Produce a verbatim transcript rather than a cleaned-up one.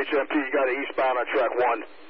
H M P, you got it eastbound on track one.